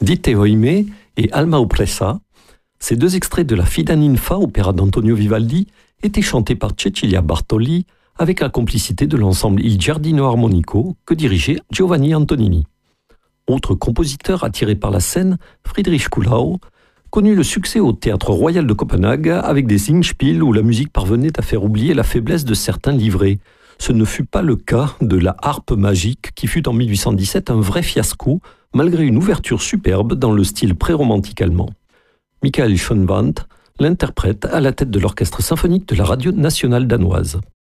Dite Oime et Alma Oppressa. Ces deux extraits de la Fida Ninfa, opéra d'Antonio Vivaldi, étaient chantés par Cecilia Bartoli avec la complicité de l'ensemble Il Giardino Armonico que dirigeait Giovanni Antonini. Autre compositeur attiré par la scène, Friedrich Kuhlau, connut le succès au Théâtre Royal de Copenhague avec des Singspiel où la musique parvenait à faire oublier la faiblesse de certains livrets. Ce ne fut pas le cas de la harpe magique qui fut en 1817 un vrai fiasco malgré une ouverture superbe dans le style pré-romantique allemand. Michael Schönwandt l'interprète à la tête de l'orchestre symphonique de la radio nationale danoise.